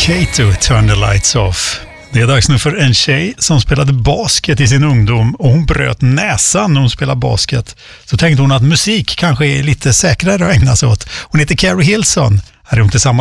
Kato, Turn the Lights Off. Det är dags nu för en tjej som spelade basket i sin ungdom och hon bröt näsan när hon spelade basket. Så tänkte hon att musik kanske är lite säkrare att ägna sig åt. Hon heter Carrie Hilson. Här är hon tillsammans